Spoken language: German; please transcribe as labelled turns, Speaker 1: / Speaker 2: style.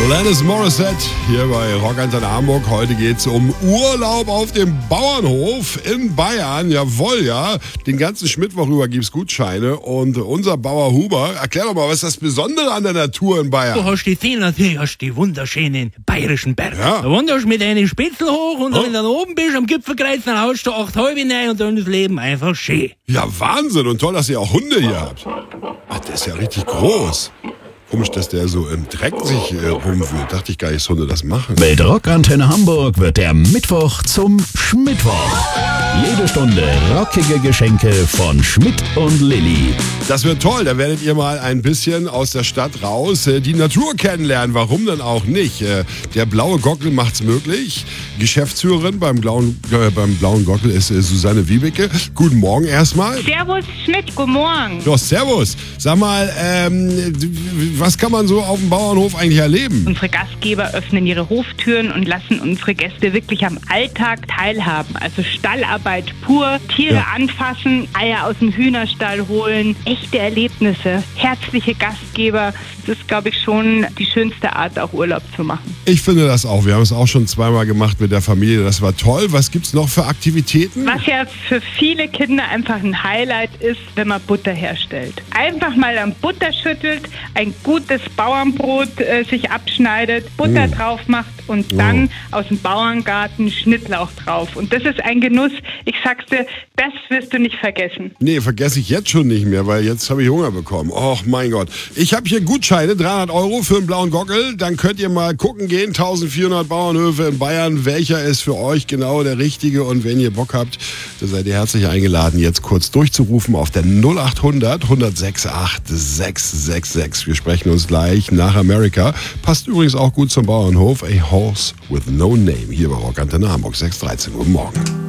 Speaker 1: Alanis Morissette hier bei Rock Antenne Hamburg. Heute geht's um Urlaub auf dem Bauernhof in Bayern. Jawohl, ja. Den ganzen Schmittwoch über gibt's Gutscheine. Und unser Bauer Huber, erklär doch mal, was ist das Besondere an der Natur in Bayern?
Speaker 2: Du hast die Seen natürlich, hast die wunderschönen bayerischen Berge.
Speaker 1: Ja.
Speaker 2: Da wanderst du mit einem Spitzel hoch und wenn du dann oben bist, am Gipfelkreuz, dann haust du 8 halbe rein und dann ist das Leben einfach schön.
Speaker 1: Ja, Wahnsinn. Und toll, dass ihr auch Hunde hier habt. Ach, der ist ja richtig groß. Komisch, dass der so im Dreck sich rumwühlt. Dachte ich gar nicht, dass Hunde das machen.
Speaker 3: Mit Rock Antenne Hamburg wird der Mittwoch zum Schmittwoch. Jede Stunde rockige Geschenke von Schmidt und Lilly.
Speaker 1: Das wird toll, da werdet ihr mal ein bisschen aus der Stadt raus die Natur kennenlernen. Warum denn auch nicht? Der blaue Gockel macht's möglich. Geschäftsführerin beim blauen Gockel ist Susanne Wiebeke. Guten Morgen erstmal.
Speaker 4: Servus Schmidt, guten Morgen.
Speaker 1: Ja, servus. Sag mal, was kann man so auf dem Bauernhof eigentlich erleben?
Speaker 4: Unsere Gastgeber öffnen ihre Hoftüren und lassen unsere Gäste wirklich am Alltag teilhaben. Also Stallarbeit pur, Tiere anfassen, Eier aus dem Hühnerstall holen, echte Erlebnisse, herzliche Gastgeber. Das ist, glaube ich, schon die schönste Art, auch Urlaub zu machen.
Speaker 1: Ich finde das auch. Wir haben es auch schon zweimal gemacht mit der Familie. Das war toll. Was gibt's noch für Aktivitäten?
Speaker 4: Was ja für viele Kinder einfach ein Highlight ist, wenn man Butter herstellt. Einfach mal am Butter schüttelt, ein gutes Bauernbrot sich abschneidet, Butter drauf macht und dann aus dem Bauerngarten Schnittlauch drauf. Und das ist ein Genuss, ich sag's dir, das wirst du nicht vergessen.
Speaker 1: Nee, vergesse ich jetzt schon nicht mehr, weil jetzt habe ich Hunger bekommen. Och, mein Gott. Ich habe hier Gutscheine, 300 € für einen blauen Gockel. Dann könnt ihr mal gucken gehen, 1400 Bauernhöfe in Bayern. Welcher ist für euch genau der richtige? Und wenn ihr Bock habt, dann seid ihr herzlich eingeladen, jetzt kurz durchzurufen auf der 0800 106 8666. Wir sprechen uns gleich nach Amerika. Passt übrigens auch gut zum Bauernhof. A Horse with No Name hier bei Rock Antenne Hamburg 613. Guten Morgen.